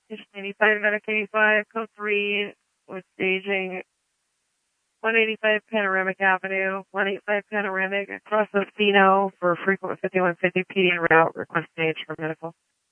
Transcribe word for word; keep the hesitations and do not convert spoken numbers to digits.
Station eighty-five, Medic eighty-five, code three, with staging one eighty-five Panoramic Avenue, one eighty-five Panoramic, across Osino for frequent fifty-one fifty P D en route, request stage for medical.